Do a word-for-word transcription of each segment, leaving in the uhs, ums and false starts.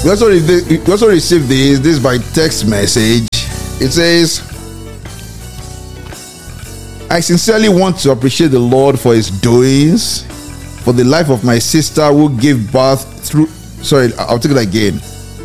We also, re- we also received this, this by text message. It says, I sincerely want to appreciate the Lord for his doings, for the life of my sister who gave birth through, sorry, I'll take it again.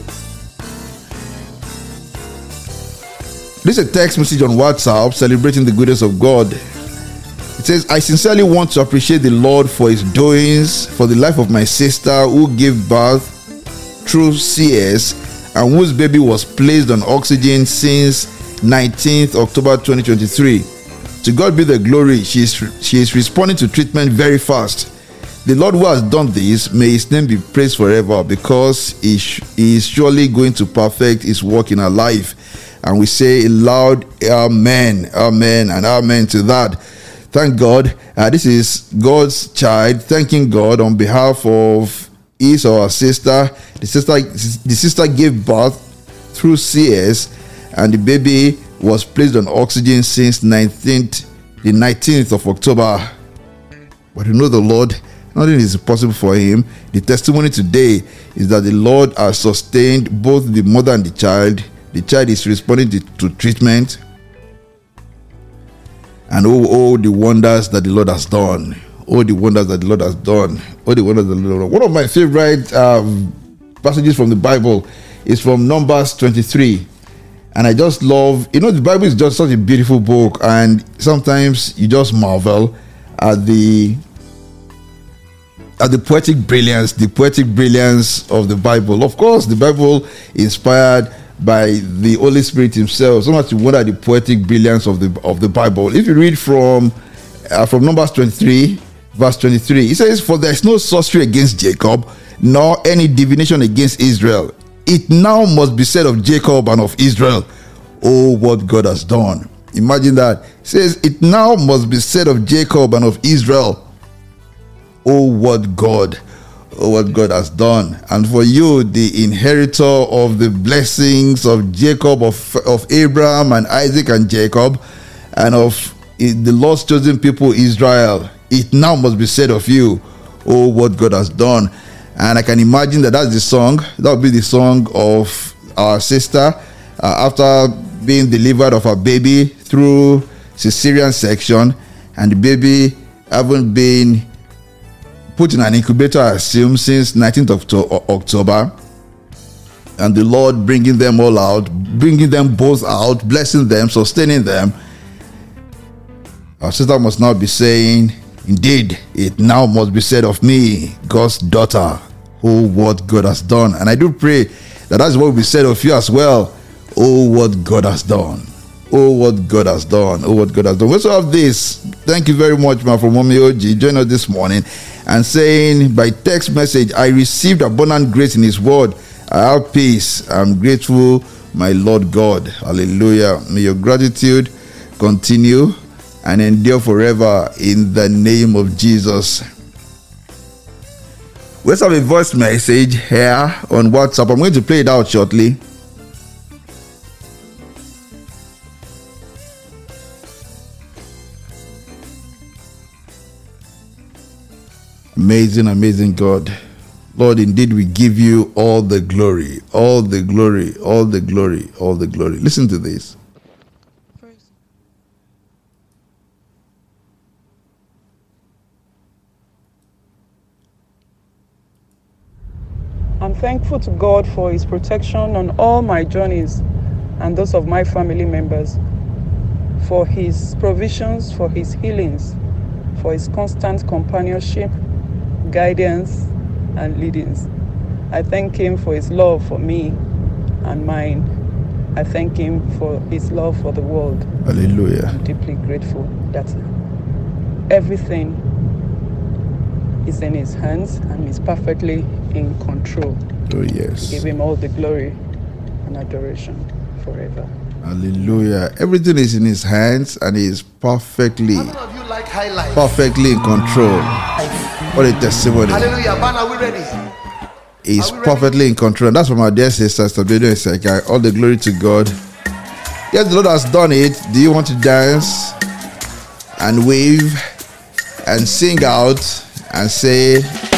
This is a text message on WhatsApp celebrating the goodness of God. It says, I sincerely want to appreciate the Lord for his doings, for the life of my sister who gave birth through C S and whose baby was placed on oxygen since nineteenth October twenty twenty-three. To God be the glory. She is, she is responding to treatment very fast. The Lord who has done this, may his name be praised forever, because he, sh- he is surely going to perfect his work in her life. And we say a loud amen, amen, and amen to that. Thank God. Uh, this is God's child thanking God on behalf of his or her sister. The sister, the sister gave birth through C S, and the baby was placed on oxygen since nineteenth, the nineteenth of October. But you know the Lord, nothing is impossible for him. The testimony today is that the Lord has sustained both the mother and the child. The child is responding to, to treatment. And oh, oh, the wonders that the Lord has done. Oh, the wonders that the Lord has done. Oh, the wonders that the Lord has done. One of my favorite um, passages from the Bible is from Numbers twenty-three. And I just love, you know, the Bible is just such a beautiful book. And sometimes you just marvel at the at the poetic brilliance, the poetic brilliance of the Bible. Of course, the Bible inspired by the Holy Spirit himself. Sometimes you wonder at the poetic brilliance of the of the Bible. If you read from uh, from Numbers twenty-three, verse twenty-three, it says, for there is no sorcery against Jacob, nor any divination against Israel. It now must be said of Jacob and of Israel, oh, what God has done. Imagine that. It says, it now must be said of Jacob and of Israel, oh, what God Oh, what God has done. And for you, the inheritor of the blessings of Jacob, of, of Abraham and Isaac and Jacob, and of the Lord's chosen people, Israel, it now must be said of you, oh, what God has done. And I can imagine that that's the song. That would be the song of our sister uh, after being delivered of her baby through cesarean section, and the baby haven't been put in an incubator, I assume, since nineteenth of October, and the Lord bringing them all out, bringing them both out, blessing them, sustaining them. Our sister must now be saying, indeed, it now must be said of me, God's daughter, oh, what God has done. And I do pray that that's what will be said of you as well. Oh, what God has done. Oh, what God has done. Oh, what God has done. We also have this. Thank you very much, man, from Mommy O G. Join us this morning and saying by text message, I received abundant grace in his word. I have peace. I'm grateful, my Lord God. Hallelujah. May your gratitude continue and endure forever in the name of Jesus. We also have a voice message here on WhatsApp. I'm going to play it out shortly. Amazing, amazing God. Lord, indeed we give you all the glory, all the glory, all the glory, all the glory. Listen to this. I'm thankful to God for his protection on all my journeys and those of my family members, for his provisions, for his healings, for his constant companionship, guidance, and leadings. I thank him for his love for me and mine. I thank him for his love for the world. Hallelujah. I'm deeply grateful that everything is in his hands and is perfectly in control. Oh, yes. Give him all the glory and adoration forever. Hallelujah. Everything is in his hands and he is perfectly, How many of you like high life? perfectly in control. What a testimony. Hallelujah. Man, are we ready? He's perfectly in control. And that's from our dear sister, Sekai. All the glory to God. Yes, the Lord has done it. Do you want to dance and wave and sing out and say,